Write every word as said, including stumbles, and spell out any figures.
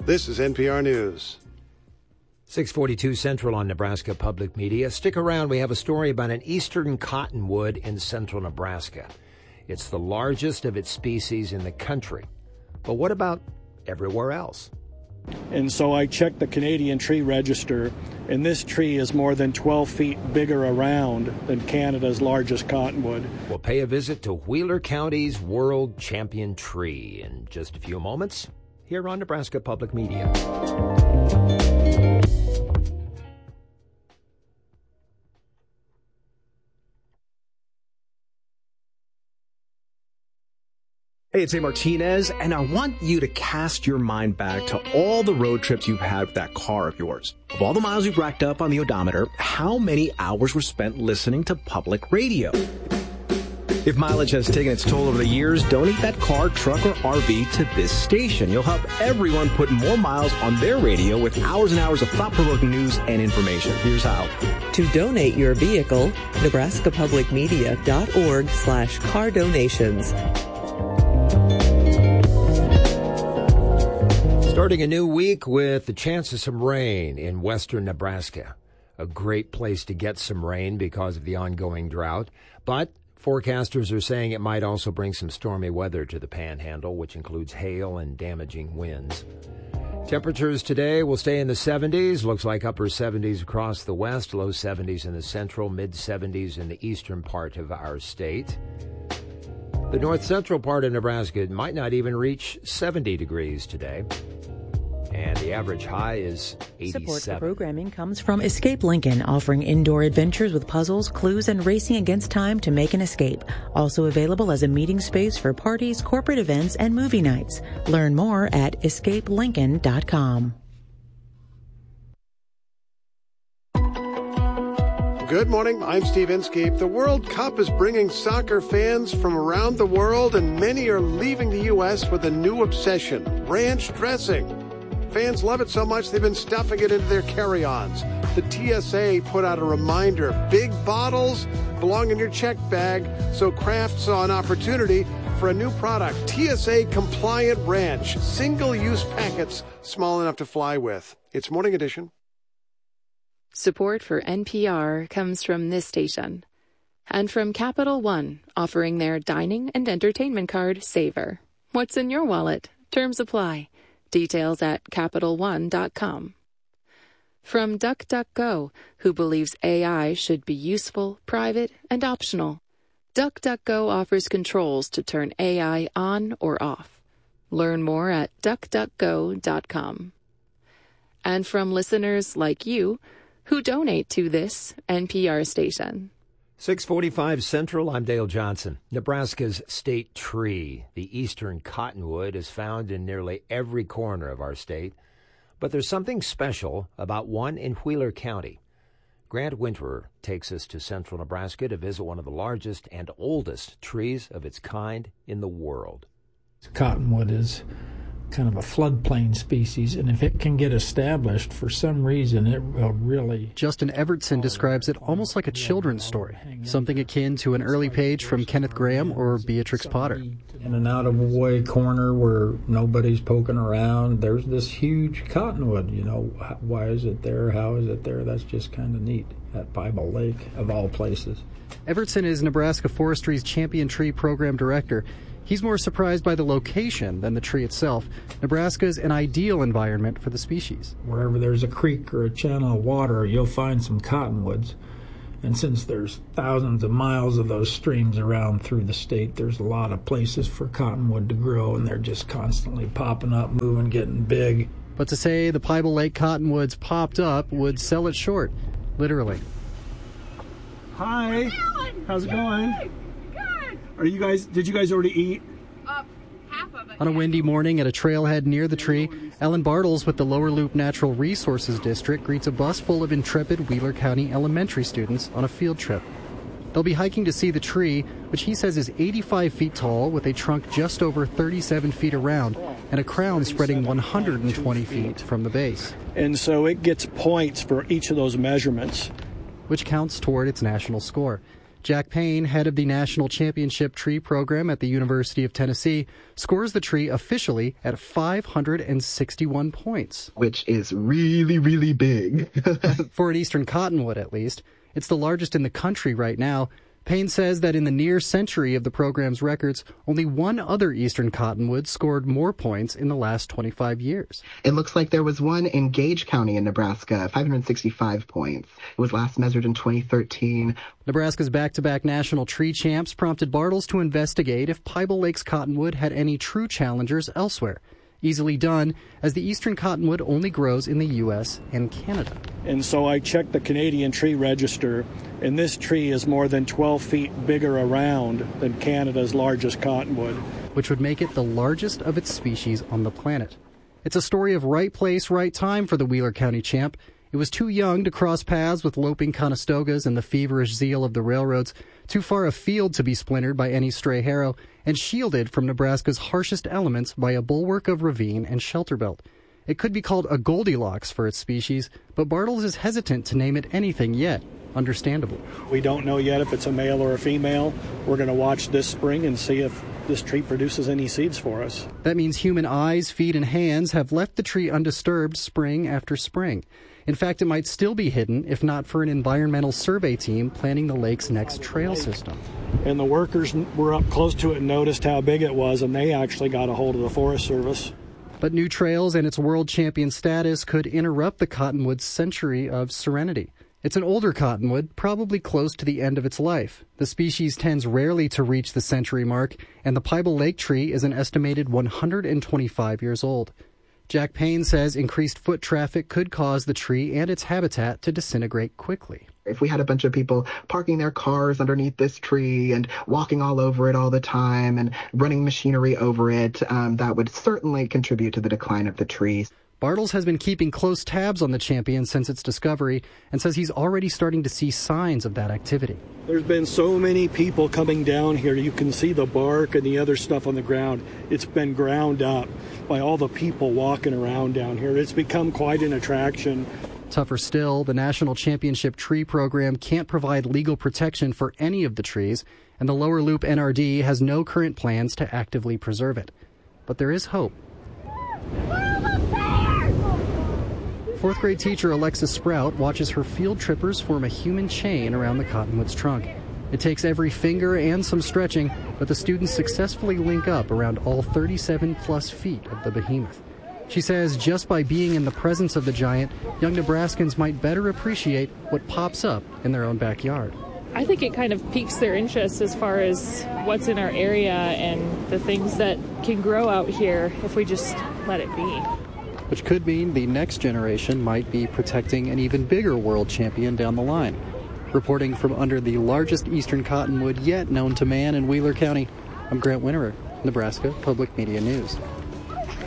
This is N P R News. six forty-two Central on Nebraska Public Media. Stick around. We have a story about an eastern cottonwood in central Nebraska. It's the largest of its species in the country. But what about everywhere else? And so I checked the Canadian Tree Register, and this tree is more than twelve feet bigger around than Canada's largest cottonwood. We'll pay a visit to Wheeler County's world champion tree in just a few moments here on Nebraska Public Media. Hey, it's A. Martinez, and I want you to cast your mind back to all the road trips you've had with that car of yours. Of all the miles you've racked up on the odometer, how many hours were spent listening to public radio? If mileage has taken its toll over the years, donate that car, truck, or R V to this station. You'll help everyone put more miles on their radio with hours and hours of thought-provoking news and information. Here's how. To donate your vehicle, nebraskapublicmedia.org slash car donations. Starting a new week with the chance of some rain in western Nebraska. A great place to get some rain because of the ongoing drought. But forecasters are saying it might also bring some stormy weather to the panhandle, which includes hail and damaging winds. Temperatures today will stay in the seventies. Looks like upper seventies across the west, low seventies in the central, mid-seventies in the eastern part of our state. The north-central part of Nebraska might not even reach seventy degrees today. And the average high is eighty-seven. Support for programming comes from Escape Lincoln, offering indoor adventures with puzzles, clues, and racing against time to make an escape. Also available as a meeting space for parties, corporate events, and movie nights. Learn more at escape lincoln dot com. Good morning, I'm Steve Inskeep. The World Cup is bringing soccer fans from around the world, and many are leaving the U S with a new obsession, ranch dressing. Fans love it so much they've been stuffing it into their carry-ons. The T S A put out a reminder, big bottles belong in your check bag, so Kraft saw an opportunity for a new product, T S A-compliant ranch, single-use packets small enough to fly with. It's Morning Edition. Support for N P R comes from this station and from Capital One, offering their dining and entertainment card, Savor. What's in your wallet? Terms apply. Details at Capital One dot com. From DuckDuckGo, who believes A I should be useful, private, and optional. DuckDuckGo offers controls to turn A I on or off. Learn more at Duck Duck Go dot com. And from listeners like you who donate to this N P R station. six forty-five Central, I'm Dale Johnson. Nebraska's state tree, the eastern cottonwood, is found in nearly every corner of our state. But there's something special about one in Wheeler County. Grant Winterer takes us to central Nebraska to visit one of the largest and oldest trees of its kind in the world. Cottonwood is kind of a floodplain species, and if it can get established for some reason, it will really... Justin Evertson describes it almost like a children's story, something akin to an early page from Kenneth Graham or Beatrix Potter. In an out-of-the-way corner where nobody's poking around, there's this huge cottonwood. You know, why is it there? How is it there? That's just kind of neat at Bible Lake, of all places. Evertson is Nebraska Forestry's Champion Tree Program Director. He's more surprised by the location than the tree itself. Nebraska is an ideal environment for the species. Wherever there's a creek or a channel of water, you'll find some cottonwoods. And since there's thousands of miles of those streams around through the state, there's a lot of places for cottonwood to grow, and they're just constantly popping up, moving, getting big. But to say the Bible Lake cottonwoods popped up would sell it short, literally. Hi, how's it going? Good. Are you guys, did you guys already eat? Uh, half of it. On a windy morning at a trailhead near the tree, Ellen Bartles with the Lower Loop Natural Resources District greets a bus full of intrepid Wheeler County elementary students on a field trip. They'll be hiking to see the tree, which he says is eighty-five feet tall with a trunk just over thirty-seven feet around and a crown spreading one hundred twenty feet from the base. And so it gets points for each of those measurements, which counts toward its national score. Jack Payne, head of the National Championship Tree Program at the University of Tennessee, scores the tree officially at five hundred sixty-one points. Which is really, really big. For an eastern cottonwood, at least. It's the largest in the country right now. Payne says that in the near century of the program's records, only one other eastern cottonwood scored more points in the last twenty-five years. It looks like there was one in Gage County in Nebraska, five hundred sixty-five points. It was last measured in twenty thirteen. Nebraska's back-to-back national tree champs prompted Bartles to investigate if Pybal Lakes cottonwood had any true challengers elsewhere. Easily done, as the eastern cottonwood only grows in the U S and Canada. And so I checked the Canadian tree register, and this tree is more than twelve feet bigger around than Canada's largest cottonwood, which would make it the largest of its species on the planet. It's a story of right place, right time for the Wheeler County champ. It was too young to cross paths with loping Conestogas and the feverish zeal of the railroads, too far afield to be splintered by any stray harrow, and shielded from Nebraska's harshest elements by a bulwark of ravine and shelter belt. It could be called a Goldilocks for its species, but Bartles is hesitant to name it anything yet, understandably. We don't know yet if it's a male or a female. We're going to watch this spring and see if this tree produces any seeds for us. That means human eyes, feet, and hands have left the tree undisturbed spring after spring. In fact, it might still be hidden if not for an environmental survey team planning the lake's next trail system. And the workers were up close to it and noticed how big it was, and they actually got a hold of the Forest Service. But new trails and its world champion status could interrupt the cottonwood's century of serenity. It's an older cottonwood, probably close to the end of its life. The species tends rarely to reach the century mark, and the Pybal Lake tree is an estimated one hundred twenty-five years old. Jack Payne says increased foot traffic could cause the tree and its habitat to disintegrate quickly. If we had a bunch of people parking their cars underneath this tree and walking all over it all the time and running machinery over it, um, that would certainly contribute to the decline of the trees. Bartles has been keeping close tabs on the champion since its discovery and says he's already starting to see signs of that activity. There's been so many people coming down here. You can see the bark and the other stuff on the ground. It's been ground up by all the people walking around down here. It's become quite an attraction. Tougher still, the National Championship Tree Program can't provide legal protection for any of the trees, and the Lower Loop N R D has no current plans to actively preserve it. But there is hope. Fourth grade teacher Alexis Sprout watches her field trippers form a human chain around the cottonwood's trunk. It takes every finger and some stretching, but the students successfully link up around all thirty-seven plus feet of the behemoth. She says just by being in the presence of the giant, young Nebraskans might better appreciate what pops up in their own backyard. I think it kind of piques their interest as far as what's in our area and the things that can grow out here if we just let it be. Which could mean the next generation might be protecting an even bigger world champion down the line. Reporting from under the largest eastern cottonwood yet known to man in Wheeler County, I'm Grant Winterer, Nebraska Public Media News.